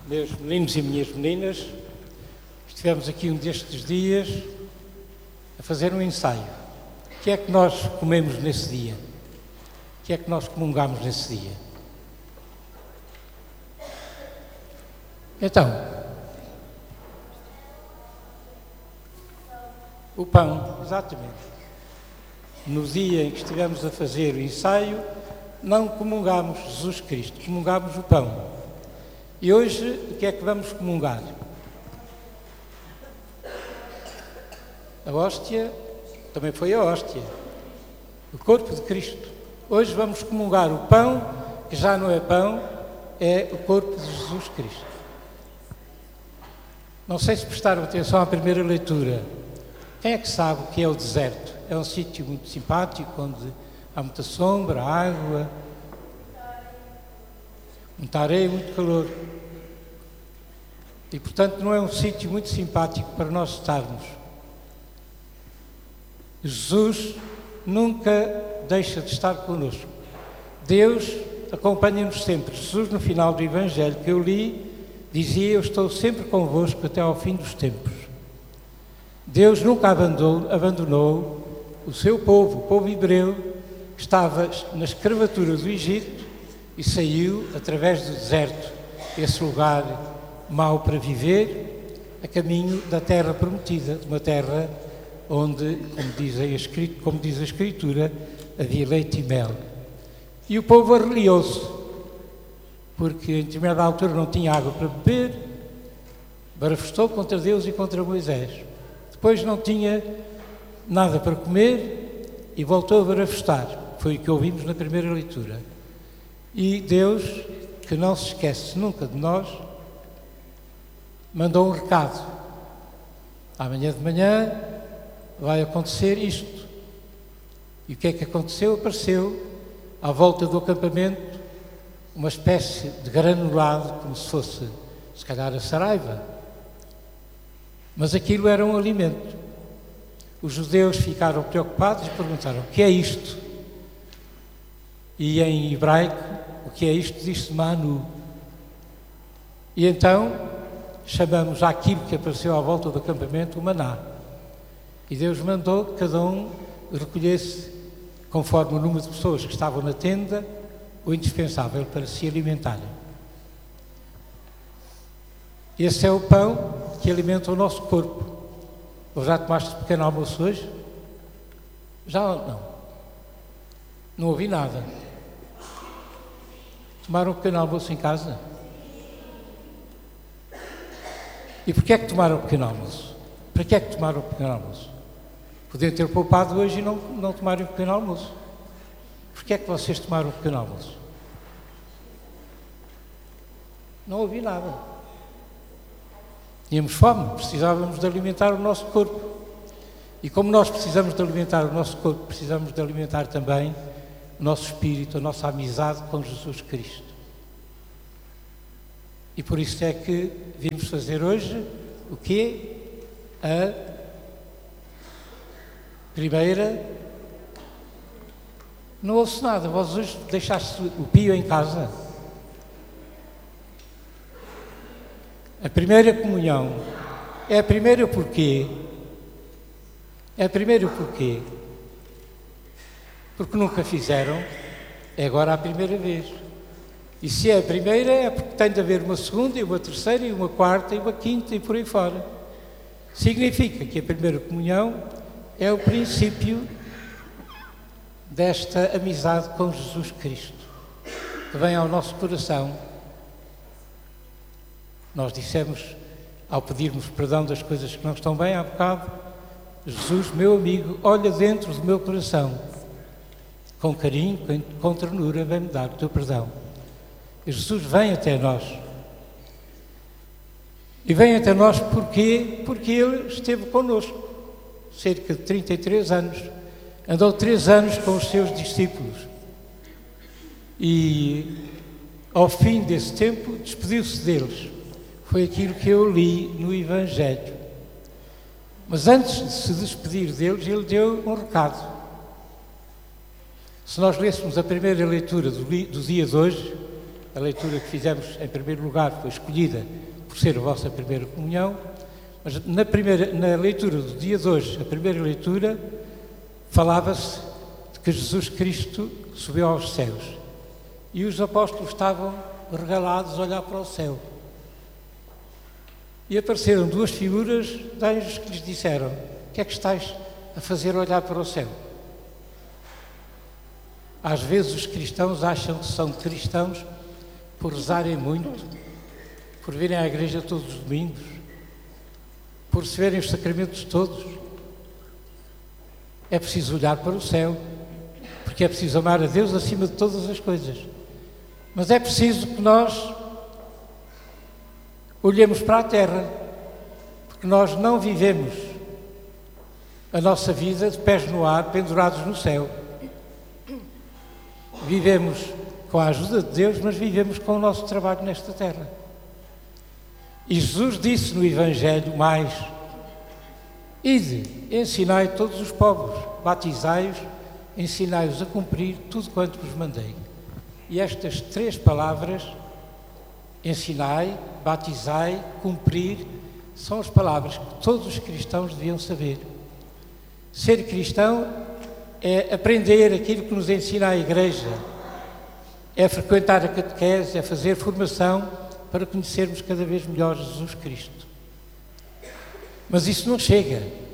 Meus meninos e minhas meninas, estivemos aqui um destes dias a fazer um ensaio. O que é que nós comemos nesse dia? O que é que nós comungamos nesse dia? Então, o pão, exatamente. No dia em que estivemos a fazer o ensaio, não comungamos Jesus Cristo, comungamos o pão. E hoje, o que é que vamos comungar? A hóstia, também foi a hóstia, o corpo de Cristo. Hoje vamos comungar o pão, que já não é pão, é o corpo de Jesus Cristo. Não sei se prestaram atenção à primeira leitura. Quem é que sabe o que é o deserto? É um sítio muito simpático, onde há muita sombra, água, muita areia, muito calor. E, portanto, não é um sítio muito simpático para nós estarmos. Jesus nunca deixa de estar connosco. Deus acompanha-nos sempre. Jesus, no final do Evangelho que eu li, dizia: eu estou sempre convosco até ao fim dos tempos. Deus nunca abandonou o seu povo, o povo hebreu, que estava na escravatura do Egito e saiu através do deserto, esse lugar mau para viver, a caminho da terra prometida, de uma terra onde, como diz a Escritura, havia leite e mel. E o povo arreliou-se, porque em determinada altura não tinha água para beber, barafustou contra Deus e contra Moisés. Depois não tinha nada para comer e voltou a barafustar. Foi o que ouvimos na primeira leitura. E Deus, que não se esquece nunca de nós, mandou um recado. Amanhã de manhã vai acontecer isto. E o que é que aconteceu? Apareceu à volta do acampamento uma espécie de granulado, como se fosse, se calhar, a saraiva. Mas aquilo era um alimento. Os judeus ficaram preocupados e perguntaram: o que é isto? E em hebraico, o que é isto? Diz-se manu. E então chamamos àquilo que apareceu à volta do acampamento o maná. E Deus mandou que cada um recolhesse, conforme o número de pessoas que estavam na tenda, o indispensável para se alimentarem. Esse é o pão que alimenta o nosso corpo. Ou já tomaste pequeno almoço hoje? Já não. Não ouvi nada. Tomaram um pequeno almoço em casa? E porquê é que tomaram um pequeno almoço? Para que é que tomaram um pequeno almoço? Podiam ter poupado hoje e não tomarem um pequeno almoço. Porquê é que vocês tomaram um pequeno almoço? Não ouvi nada. Tínhamos fome, precisávamos de alimentar o nosso corpo. E como nós precisamos de alimentar o nosso corpo, precisamos de alimentar também o nosso espírito, a nossa amizade com Jesus Cristo. E por isso é que vimos fazer hoje o quê? A primeira... Não ouço nada. Vós hoje deixaste o pio em casa? A primeira comunhão é a primeira porquê? É a primeira porquê? Porque nunca fizeram, é agora a primeira vez. E se é a primeira, é porque tem de haver uma segunda, e uma terceira, e uma quarta, e uma quinta, e por aí fora. Significa que a primeira comunhão é o princípio desta amizade com Jesus Cristo, que vem ao nosso coração. Nós dissemos, ao pedirmos perdão das coisas que não estão bem há bocado: Jesus, meu amigo, olha dentro do meu coração, com carinho, com ternura, vem-me dar o teu perdão. E Jesus vem até nós. E vem até nós porquê? Porque Ele esteve connosco, cerca de 33 anos. Andou 3 anos com os seus discípulos. E, ao fim desse tempo, despediu-se deles. Foi aquilo que eu li no Evangelho. Mas antes de se despedir deles, Ele deu um recado. Se nós lêssemos a primeira leitura do dia de hoje, a leitura que fizemos em primeiro lugar foi escolhida por ser a vossa primeira comunhão, mas na leitura do dia de hoje, a primeira leitura, falava-se de que Jesus Cristo subiu aos céus e os apóstolos estavam regalados a olhar para o céu. E apareceram duas figuras de anjos que lhes disseram: o que é que estáis a fazer olhar para o céu? Às vezes os cristãos acham que são cristãos por rezarem muito, por virem à igreja todos os domingos, por receberem os sacramentos todos. É preciso olhar para o céu, porque é preciso amar a Deus acima de todas as coisas. Mas é preciso que nós olhemos para a terra, porque nós não vivemos a nossa vida de pés no ar, pendurados no céu. Vivemos com a ajuda de Deus, mas vivemos com o nosso trabalho nesta terra. E Jesus disse no Evangelho mais: ide, ensinai todos os povos, batizai-os, ensinai-os a cumprir tudo quanto vos mandei. E estas três palavras, ensinai, batizai, cumprir, são as palavras que todos os cristãos deviam saber. Ser cristão é aprender aquilo que nos ensina a Igreja, é frequentar a catequese, é fazer formação para conhecermos cada vez melhor Jesus Cristo. Mas isso não chega.